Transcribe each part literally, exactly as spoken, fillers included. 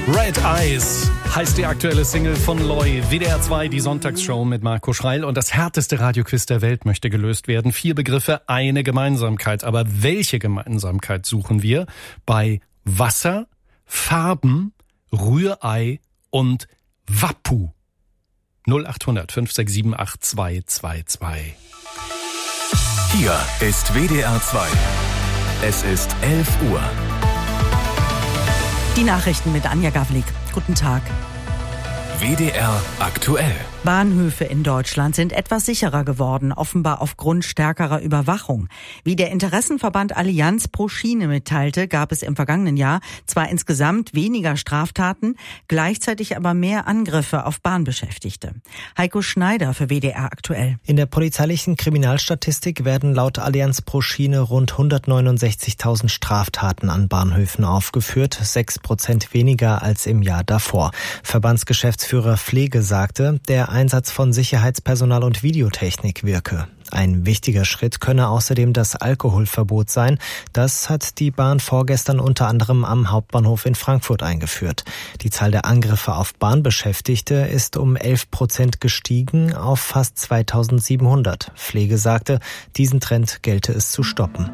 Red Eyes heißt die aktuelle Single von Loy. W D R zwei, die Sonntagsshow mit Marco Schreil. Und das härteste Radioquiz der Welt möchte gelöst werden. Vier Begriffe, eine Gemeinsamkeit. Aber welche Gemeinsamkeit suchen wir? Bei Wasser, Farben, Rührei und Wappu. null acht hundert fünf sechs sieben acht zwei zwei zwei. Hier ist W D R zwei. Es ist elf Uhr. Die Nachrichten mit Anja Gavlik. Guten Tag. W D R aktuell. Bahnhöfe in Deutschland sind etwas sicherer geworden, offenbar aufgrund stärkerer Überwachung. Wie der Interessenverband Allianz pro Schiene mitteilte, gab es im vergangenen Jahr zwar insgesamt weniger Straftaten, gleichzeitig aber mehr Angriffe auf Bahnbeschäftigte. Heiko Schneider für W D R aktuell. In der polizeilichen Kriminalstatistik werden laut Allianz pro Schiene rund hundertneunundsechzigtausend Straftaten an Bahnhöfen aufgeführt, sechs Prozent weniger als im Jahr davor. Verbandsgeschäftsführer Pflege sagte, der Einsatz von Sicherheitspersonal und Videotechnik wirke. Ein wichtiger Schritt könne außerdem das Alkoholverbot sein. Das hat die Bahn vorgestern unter anderem am Hauptbahnhof in Frankfurt eingeführt. Die Zahl der Angriffe auf Bahnbeschäftigte ist um elf Prozent gestiegen auf fast zweitausendsiebenhundert. Pflege sagte, diesen Trend gelte es zu stoppen.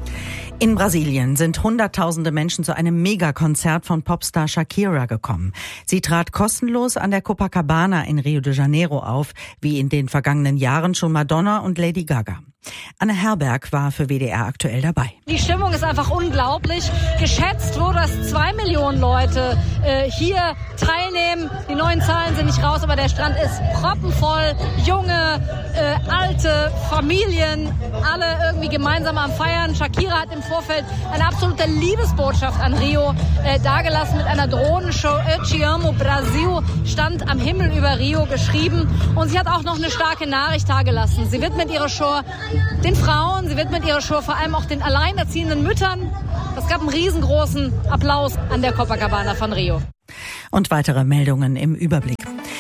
In Brasilien sind Hunderttausende Menschen zu einem Megakonzert von Popstar Shakira gekommen. Sie trat kostenlos an der Copacabana in Rio de Janeiro auf, wie in den vergangenen Jahren schon Madonna und Lady Gaga. Anne Herberg war für W D R aktuell dabei. Die Stimmung ist einfach unglaublich. Geschätzt wurde, dass zwei Millionen Leute äh, hier teilnehmen. Die neuen Zahlen sind nicht raus, aber der Strand ist proppenvoll. Junge, äh, alte, Familien, alle irgendwie gemeinsam am Feiern. Shakira hat im Vorfeld eine absolute Liebesbotschaft an Rio äh, dargelassen mit einer Drohnenshow. Eu te amo, Brasil stand am Himmel über Rio geschrieben. Und sie hat auch noch eine starke Nachricht dargelassen. Sie widmet ihre Show den Frauen, sie widmet ihre Show vor allem auch den alleinerziehenden Müttern. Es gab einen riesengroßen Applaus an der Copacabana von Rio. Und weitere Meldungen im Überblick.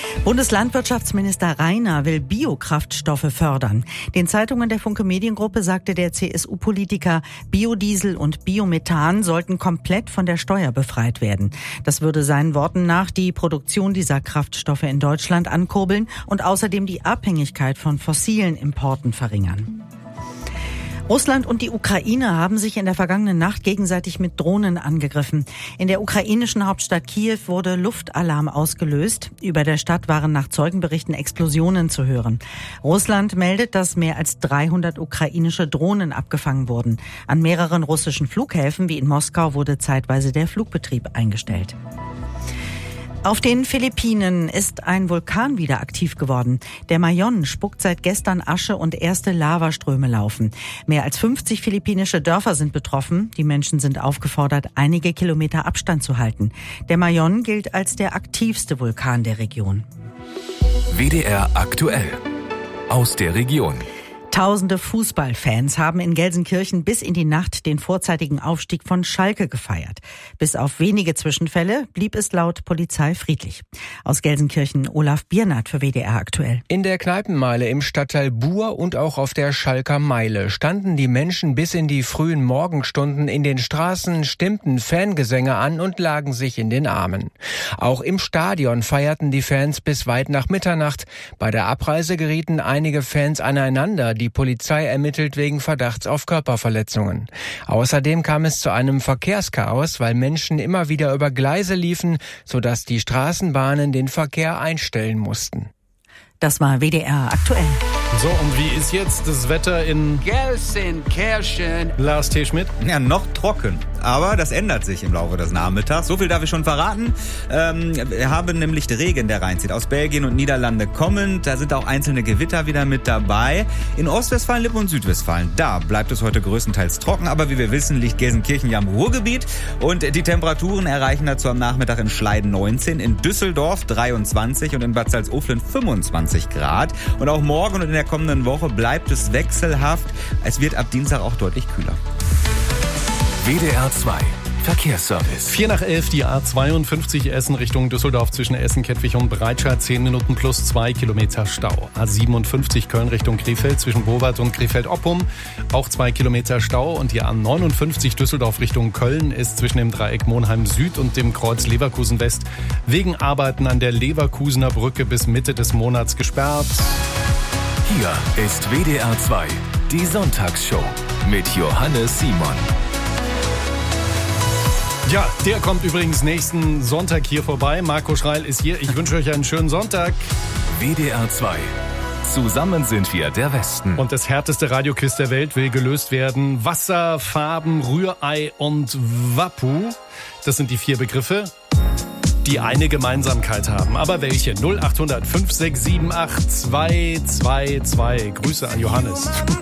Bundeslandwirtschaftsminister Rainer will Biokraftstoffe fördern. Den Zeitungen der Funke Mediengruppe sagte der C S U-Politiker, Biodiesel und Biomethan sollten komplett von der Steuer befreit werden. Das würde seinen Worten nach die Produktion dieser Kraftstoffe in Deutschland ankurbeln und außerdem die Abhängigkeit von fossilen Importen verringern. Russland und die Ukraine haben sich in der vergangenen Nacht gegenseitig mit Drohnen angegriffen. In der ukrainischen Hauptstadt Kiew wurde Luftalarm ausgelöst. Über der Stadt waren nach Zeugenberichten Explosionen zu hören. Russland meldet, dass mehr als dreihundert ukrainische Drohnen abgefangen wurden. An mehreren russischen Flughäfen wie in Moskau wurde zeitweise der Flugbetrieb eingestellt. Auf den Philippinen ist ein Vulkan wieder aktiv geworden. Der Mayon spuckt seit gestern Asche und erste Lavaströme laufen. Mehr als fünfzig philippinische Dörfer sind betroffen. Die Menschen sind aufgefordert, einige Kilometer Abstand zu halten. Der Mayon gilt als der aktivste Vulkan der Region. W D R aktuell. Aus der Region. Tausende Fußballfans haben in Gelsenkirchen bis in die Nacht den vorzeitigen Aufstieg von Schalke gefeiert. Bis auf wenige Zwischenfälle blieb es laut Polizei friedlich. Aus Gelsenkirchen Olaf Biernat für W D R aktuell. In der Kneipenmeile im Stadtteil Buhr und auch auf der Schalker Meile standen die Menschen bis in die frühen Morgenstunden in den Straßen, stimmten Fangesänge an und lagen sich in den Armen. Auch im Stadion feierten die Fans bis weit nach Mitternacht. Bei der Abreise gerieten einige Fans aneinander. Die Polizei ermittelt wegen Verdachts auf Körperverletzungen. Außerdem kam es zu einem Verkehrschaos, weil Menschen immer wieder über Gleise liefen, sodass die Straßenbahnen den Verkehr einstellen mussten. Das war W D R aktuell. So, und wie ist jetzt das Wetter in Gelsenkirchen? Lars T. Schmidt? Ja, noch trocken. Aber das ändert sich im Laufe des Nachmittags. So viel darf ich schon verraten. Ähm, wir haben nämlich Regen, der reinzieht. Aus Belgien und Niederlande kommend. Da sind auch einzelne Gewitter wieder mit dabei. In Ostwestfalen, Lippe und Südwestfalen, da bleibt es heute größtenteils trocken. Aber wie wir wissen, liegt Gelsenkirchen ja im Ruhrgebiet. Und die Temperaturen erreichen dazu am Nachmittag in Schleiden neunzehn, in Düsseldorf dreiundzwanzig und in Bad Salzuflen fünfundzwanzig Grad. Und auch morgen und in der kommenden Woche bleibt es wechselhaft. Es wird ab Dienstag auch deutlich kühler. W D R zwei. Verkehrsservice. Vier nach elf, die A zweiundfünfzig Essen Richtung Düsseldorf zwischen Essen, Kettwig und Breitscheid. Zehn Minuten plus zwei Kilometer Stau. A siebenundfünfzig Köln Richtung Krefeld zwischen Bowart und Krefeld-Oppum. Auch zwei Kilometer Stau. Und die A neunundfünfzig Düsseldorf Richtung Köln ist zwischen dem Dreieck Monheim Süd und dem Kreuz Leverkusen West wegen Arbeiten an der Leverkusener Brücke bis Mitte des Monats gesperrt. Hier ist W D R zwei, die Sonntagsshow mit Johannes Simon. Ja, der kommt übrigens nächsten Sonntag hier vorbei. Marco Schreil ist hier. Ich wünsche euch einen schönen Sonntag. W D R zwei. Zusammen sind wir der Westen. Und das härteste Radioquiz der Welt will gelöst werden. Wasser, Farben, Rührei und Wappu. Das sind die vier Begriffe, die eine Gemeinsamkeit haben. Aber welche? null acht hundert fünf sechs sieben acht zwei zwei zwei. Grüße an Johannes.